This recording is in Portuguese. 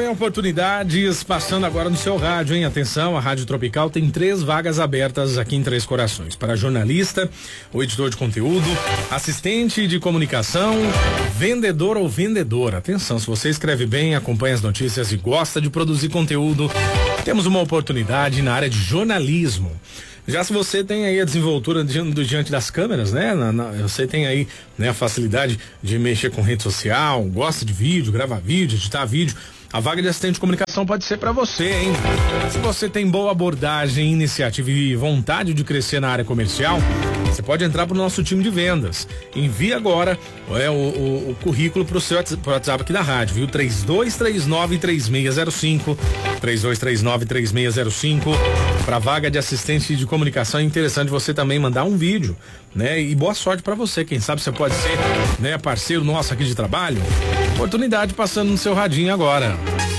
oportunidades passando agora no seu rádio, hein? Atenção, a Rádio Tropical tem 3 vagas abertas aqui em Três Corações. Para jornalista, ou editor de conteúdo, assistente de comunicação, vendedor ou vendedora. Atenção, se você escreve bem, acompanha as notícias e gosta de produzir conteúdo, temos uma oportunidade na área de jornalismo. Já se você tem aí a desenvoltura diante das câmeras, né? Você tem aí, né, a facilidade de mexer com rede social, gosta de vídeo, gravar vídeo, editar vídeo, a vaga de assistente de comunicação pode ser para você, hein? Se você tem boa abordagem, iniciativa e vontade de crescer na área comercial, você pode entrar pro nosso time de vendas. Envie agora o currículo pro seu WhatsApp aqui da rádio, viu? 3239-3605, 3239-3605. Pra vaga de assistente de comunicação é interessante você também mandar um vídeo, né? E boa sorte para você, quem sabe você pode ser, né, parceiro nosso aqui de trabalho. Oportunidade passando no seu radinho agora.